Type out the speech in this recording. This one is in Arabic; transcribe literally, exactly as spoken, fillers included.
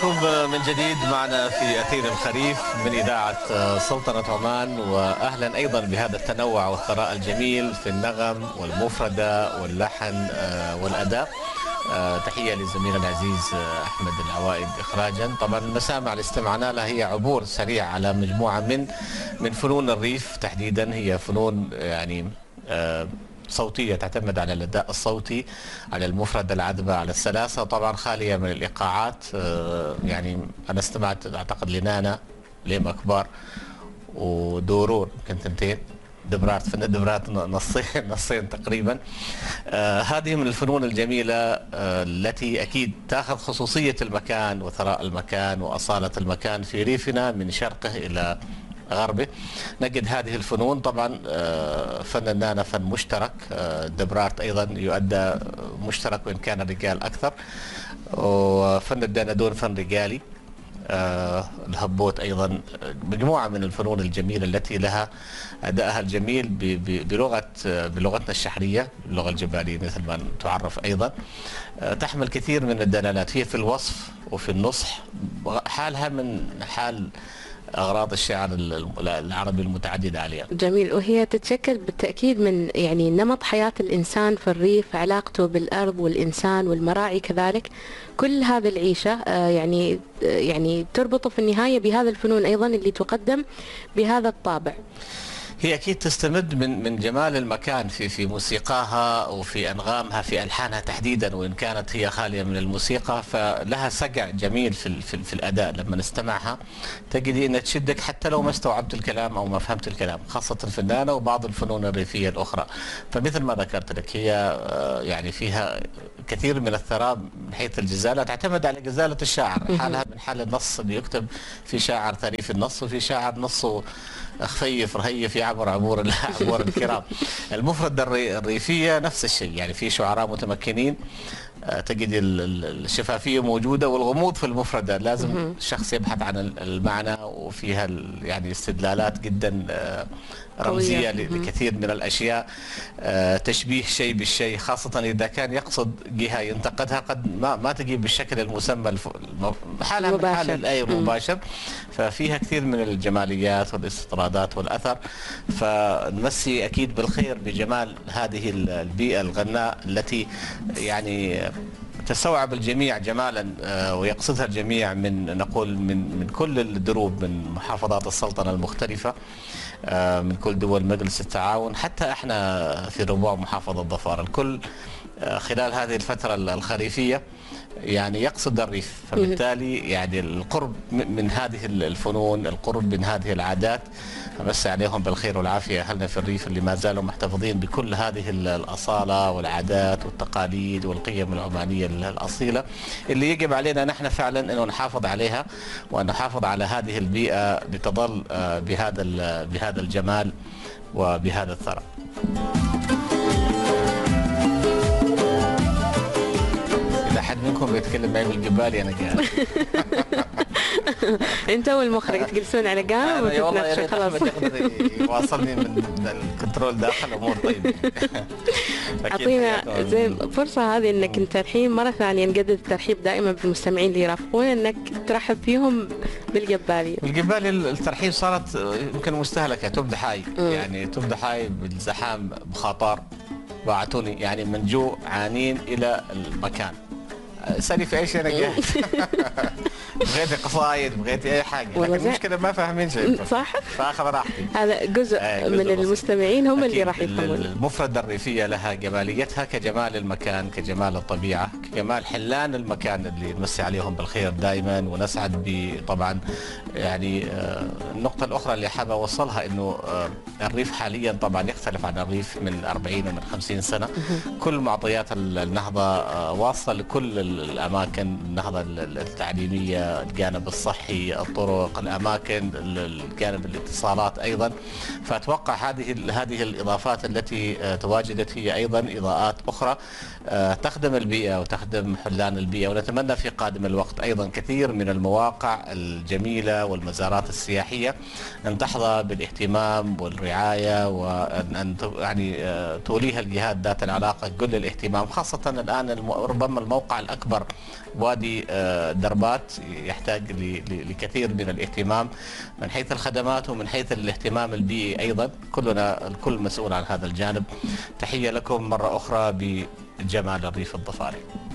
بكم من جديد معنا في أثير الخريف من إذاعة سلطنة عمان، وأهلا أيضا بهذا التنوع والثراء الجميل في النغم والمفردة واللحن والأداء. تحية للزميل العزيز أحمد العوائد إخراجا. طبعا المسامع اللي استمعنا لها هي عبور سريع على مجموعة من من فنون الريف تحديدا. هي فنون يعني صوتية تعتمد على الأداء الصوتي، على المفردة العذبة، على السلاسة، طبعا خالية من الإيقاعات. يعني أنا استمعت أعتقد لنانا ليم أكبر ودورور يمكن تنتين دبرات، فن دبرات نصين نصين تقريبا. آه هذه من الفنون الجميلة آه التي أكيد تأخذ خصوصية المكان وثراء المكان وأصالة المكان في ريفنا من شرقه إلى غربه. نجد هذه الفنون طبعا فن النانا فن مشترك، الدبرات ايضا يؤدى مشترك وان كان الرجال اكثر، وفن الدانادون فن رجالي. الهبوت ايضا مجموعه من الفنون الجميله التي لها ادائها الجميل بلغه بلغتنا الشحريه، اللغه الجباليه مثل ما تعرف ايضا. تحمل كثير من الدلالات، هي في الوصف وفي النصح حالها من حال أغراض الشعر العربي المتعددة عليها. جميل. وهي تتشكل بالتأكيد من يعني نمط حياة الإنسان في الريف، علاقته بالأرض والإنسان والمراعي كذلك. كل هذه العيشة يعني يعني تربطه في النهاية بهذا الفنون أيضا اللي تقدم بهذا الطابع. هي أكيد تستمد من من جمال المكان في في موسيقاها وفي أنغامها في ألحانها تحديدا، وإن كانت هي خالية من الموسيقى فلها سقع جميل في في, في الأداء. لما نستمعها تجدي أنها تشدك حتى لو ما استوعبت الكلام أو ما فهمت الكلام، خاصة في النانا وبعض الفنون الريفية الأخرى. فمثل ما ذكرت لك هي يعني فيها كثير من الثراء من حيث الجزالة، تعتمد على جزالة الشاعر، حالها من حال النص اللي يكتب في شاعر ثري في النص وفي شاعر نصه خفيف رهيف يعبر عبور عبور الكرام. المفردة الريفية نفس الشيء، يعني في شعراء متمكنين تجد الشفافية موجودة والغموض في المفردة، لازم الشخص يبحث عن المعنى، وفيها يعني استدلالات جدا رمزية لكثير من الأشياء، تشبيه شيء بالشيء، خاصة إذا كان يقصد جهة ينتقدها قد ما ما تجي بالشكل المسمى حالها من حال الآية المباشر. ففيها كثير من الجماليات والاستطرادات والأثر. فنمسي أكيد بالخير بجمال هذه البيئة الغناء التي يعني تستوعب الجميع جمالا ويقصدها الجميع من نقول من من كل الدروب، من محافظات السلطنة المختلفة، من كل دول مجلس التعاون، حتى احنا في ربوع محافظة ظفار. الكل خلال هذه الفترة الخريفية يعني يقصد الريف، فبالتالي يعني القرب من هذه الفنون، القرب من هذه العادات، أمسي عليهم بالخير والعافية أهلنا في الريف اللي ما زالوا محتفظين بكل هذه الأصالة والعادات والتقاليد والقيم العمانية الأصيلة اللي يجب علينا نحن فعلا أنه نحافظ عليها وأن نحافظ على هذه البيئة لتظل بهذا بهذا الجمال وبهذا الثراء. أحد منكم بيتكلم معي بالجبالي أنا قاعد. أنت والمخرج تجلسون على جنب وتتناقشوا خلاص. يقدر يواصلني من الكنترول داخل أمور طيبة. أعطينا زي فرصة هذه إنك أنت الحين مرة ثانية نجدد الترحيب دائما بالمستمعين اللي يرافقون، إنك ترحب فيهم بالجبالي. بالجبالي الترحيب صارت يمكن مستهلكة، تبدأ حاي يعني تبدأ حاي بالزحام بخاطر باعتوني يعني من جوع عانين إلى المكان. سالي في اي شيء انا جاهز. بغيتي قصايد بغيتي اي حاجه، لكن المشكله ما فاهمين شيء. صح، فاخذ راحتي. هذا جزء, آه جزء من بسيط. المستمعين هم اللي راح يفهمون. المفردة الريفية لها جماليتها كجمال المكان، كجمال الطبيعة، كجمال حلان المكان اللي نمسي عليهم بالخير دائما ونسعد بطبعا. يعني آه النقطة الأخرى اللي حابة أوصلها إنه آه الريف حاليا طبعا يختلف عن الريف من أربعين ومن خمسين سنة. كل معطيات النهضة آه واصلة لكل الأماكن، النهضة التعليمية، الجانب الصحي، الطرق، الأماكن، الجانب الاتصالات أيضا. فأتوقع هذه هذه الإضافات التي تواجدت هي أيضا إضاءات أخرى تخدم البيئة وتخدم حلان البيئة. ونتمنى في قادم الوقت أيضا كثير من المواقع الجميلة والمزارات السياحية أن تحظى بالاهتمام والرعاية، وأن يعني توليها الجهات ذات العلاقة كل الاهتمام، خاصة الآن ربما الموقع الأكبر الأكبر وادي دربات يحتاج لكثير من الاهتمام من حيث الخدمات ومن حيث الاهتمام البيئي أيضا. كلنا الكل مسؤول عن هذا الجانب. تحية لكم مرة أخرى بجمال الريف الضفاري.